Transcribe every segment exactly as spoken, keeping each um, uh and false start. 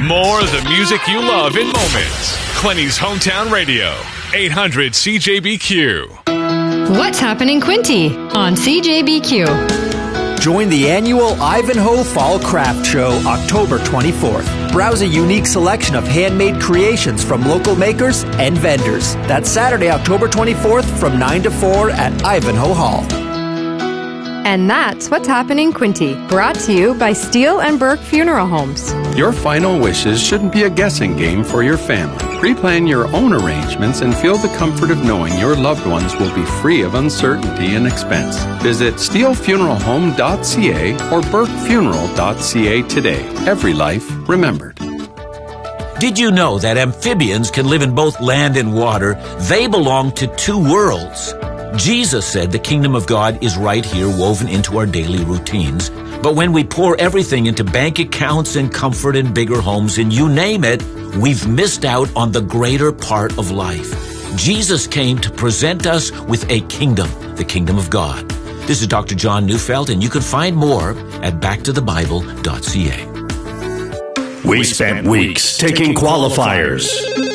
More of the music you love in moments. Clenny's Hometown Radio, eight hundred C J B Q. What's happening, Quinty, on C J B Q? Join the annual Ivanhoe Fall Craft Show October twenty-fourth. Browse a unique selection of handmade creations from local makers and vendors. That's Saturday, October twenty-fourth from nine to four at Ivanhoe Hall. And that's What's Happening, Quinty, brought to you by Steele and Burke Funeral Homes. Your final wishes shouldn't be a guessing game for your family. Pre-plan your own arrangements and feel the comfort of knowing your loved ones will be free of uncertainty and expense. Visit steele funeral home dot c a or burke funeral dot c a today. Every life remembered. Did you know that amphibians can live in both land and water? They belong to two worlds. Jesus said the kingdom of God is right here, woven into our daily routines. But when we pour everything into bank accounts and comfort and bigger homes and you name it, we've missed out on the greater part of life. Jesus came to present us with a kingdom, the kingdom of God. This is Doctor John Neufeld, and you can find more at back to the bible dot c a. We spent weeks taking qualifiers.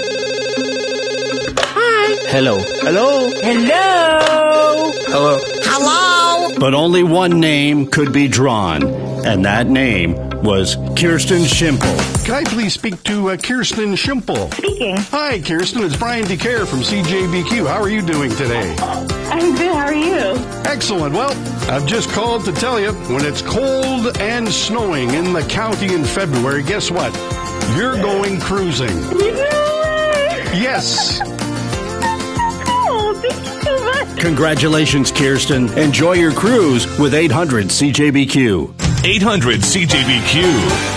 Hello. Hello. Hello. Hello. Hello. But only one name could be drawn, and that name was Kirsten Schimple. Can I please speak to uh, Kirsten Schimple? Speaking. Hi, Kirsten. It's Brian DeCare from C J B Q. How are you doing today? I'm good. How are you? Excellent. Well, I've just called to tell you, when it's cold and snowing in the county in February, guess what? You're going cruising. No way. Yes. Thank you so much. Congratulations, Kirsten. Enjoy your cruise with eight hundred C J B Q. eight hundred C J B Q.